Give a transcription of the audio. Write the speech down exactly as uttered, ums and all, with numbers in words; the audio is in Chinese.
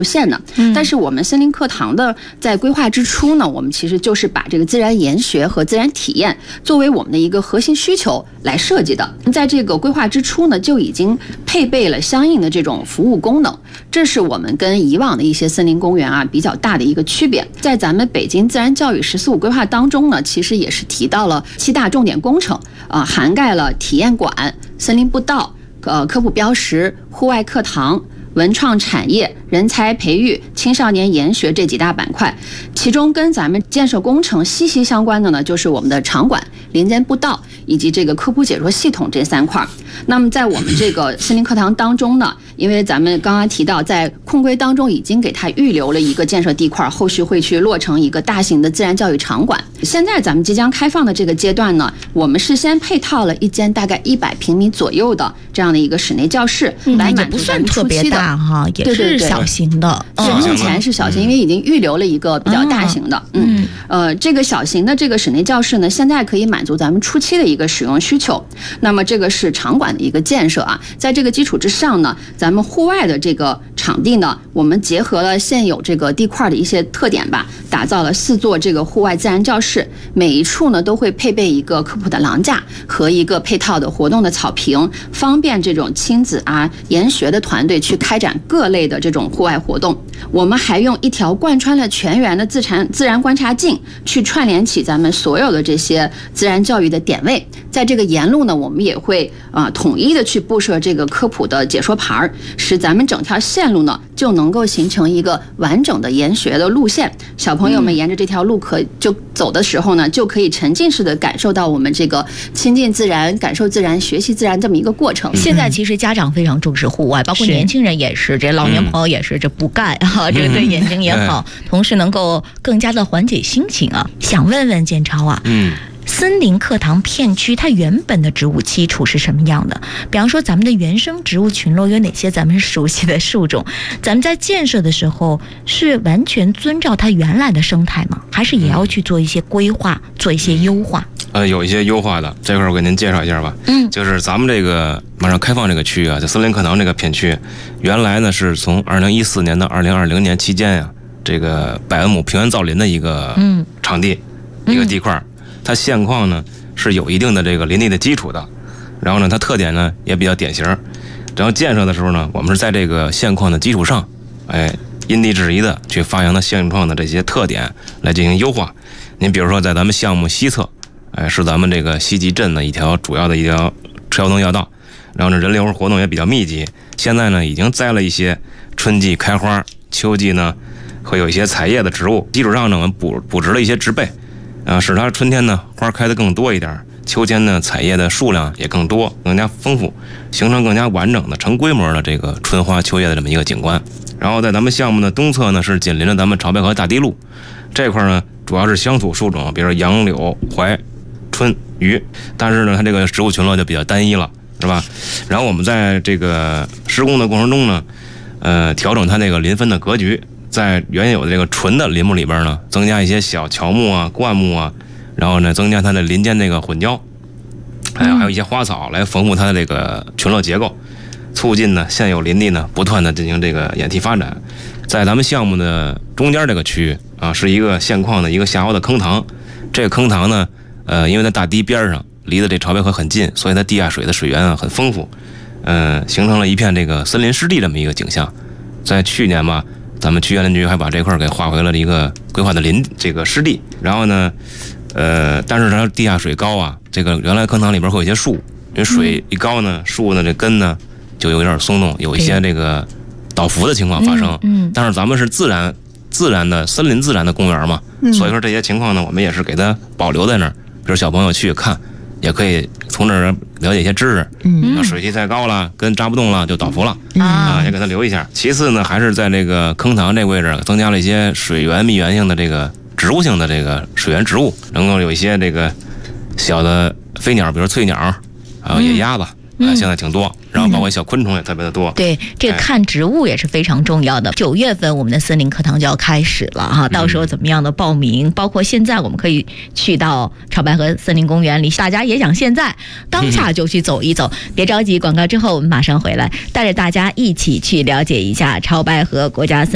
有限的，但是我们森林课堂的在规划之初呢，我们其实就是把这个自然研学和自然体验作为我们的一个核心需求来设计的。在这个规划之初呢，就已经配备了相应的这种服务功能，这是我们跟以往的一些森林公园啊比较大的一个区别。在咱们北京自然教育“十四五”规划当中呢，其实也是提到了七大重点工程啊、呃，涵盖了体验馆、森林步道、呃科普标识、户外课堂、文创产业、人才培育、青少年研学这几大板块。其中跟咱们建设工程息息相关的呢，就是我们的场馆、林间步道以及这个科普解说系统这三块。那么在我们这个森林课堂当中呢，因为咱们刚刚提到在控规当中已经给它预留了一个建设地块，后续会去落成一个大型的自然教育场馆。现在咱们即将开放的这个阶段呢，我们是先配套了一间大概一百平米左右的这样的一个室内教室， 嗯、 来也不算特别大哈，也是小型的。 对，目前是小型，因为已经预留了一个比较大型的。嗯，嗯呃，这个小型的这个室内教室呢，现在可以满足咱们初期的一个使用需求。那么这个是场馆的一个建设啊，在这个基础之上呢，咱们户外的这个场地呢，我们结合了现有这个地块的一些特点吧，打造了四座这个户外自然教室，每一处呢都会配备一个科普的廊架和一个配套的活动的草坪，方便这种亲子啊研学的团队去开展各类的这种户外活动。我们还用一条贯穿了全园的自然自然观察径去串联起咱们所有的这些自然教育的点位。在这个沿路呢，我们也会啊、呃、统一的去布设这个科普的解说牌，使咱们整条线路呢就能够形成一个完整的研学的路线。小朋友们沿着这条路可就走的时候呢，就可以沉浸式的感受到我们这个亲近自然、感受自然、学习自然这么一个过程。 现在其实家长非常重视户外，包括年轻人也是，这老年朋友也是，这补钙啊，这个对眼睛也好，同时能够更加的缓解心情啊。想问问建超啊，嗯。森林课堂片区它原本的植物基础是什么样的？比方说咱们的原生植物群落有哪些咱们熟悉的树种？咱们在建设的时候是完全遵照它原来的生态吗？还是也要去做一些规划，做一些优化？ 呃，有一些优化的，这块我给您介绍一下吧。嗯，就是咱们这个马上开放这个区域啊，就森林课堂这个片区，原来呢是从二零一四年到二零二零年期间呀、啊，这个百万亩平原造林的一个场地、嗯、一个地块。它现况呢是有一定的这个林地的基础的，然后呢它特点呢也比较典型，然后建设的时候呢，我们是在这个现况的基础上，哎，因地制宜的去发扬它现状的这些特点来进行优化。您比如说在咱们项目西侧，哎，是咱们这个西集镇的一条主要的一条车交通要道，然后呢人流活动也比较密集，现在呢已经栽了一些春季开花，秋季呢会有一些采叶的植物，基础上呢我们补补植了一些植被。啊，使它春天呢花开的更多一点，秋天呢采叶的数量也更多，更加丰富，形成更加完整的成规模的这个春花秋叶的这么一个景观。然后在咱们项目的东侧呢是紧邻着咱们潮白河大堤路，这块呢主要是乡土树种，比如杨柳、槐、春、榆，但是呢它这个植物群落就比较单一了，是吧？然后我们在这个施工的过程中呢，呃，调整它这个林分的格局。在原有的这个纯的林木里边呢，增加一些小乔木啊、灌木啊，然后呢，增加它的林间这个混交，还有还有一些花草来丰富它的这个群落结构，促进呢现有林地呢不断的进行这个演替发展。在咱们项目的中间这个区域啊，是一个现矿的一个下凹的坑塘，这个坑塘呢，呃，因为在大堤边上，离的这潮白河很近，所以它地下水的水源啊很丰富，呃，形成了一片这个森林湿地这么一个景象。在去年吧。咱们区园林局还把这块给划回了一个规划的林这个湿地，然后呢，呃，但是它地下水高啊，这个原来坑塘里边会有一些树，因为水一高呢，树呢这根呢就有点松动，有一些这个倒伏的情况发生。嗯，嗯但是咱们是自然自然的森林自然的公园嘛，嗯、所以说这些情况呢，我们也是给它保留在那儿，比如小朋友去看。也可以从这儿了解一些知识，嗯，水体太高了，根扎不动了就倒伏了，嗯、啊，也给它留一下。其次呢，还是在这个坑塘这个位置增加了一些水源密源性的这个植物性的这个水源植物，能够有一些这个小的飞鸟，比如翠鸟，还有野鸭子。嗯啊，现在挺多，然后包括小昆虫也特别的多。 对，这个看植物也是非常重要的。九月份我们的森林课堂就要开始了哈，到时候怎么样的报名？嗯、包括现在我们可以去到潮白河森林公园里，大家也想现在当下就去走一走，嗯、别着急，广告之后我们马上回来，带着大家一起去了解一下潮白河国家森林。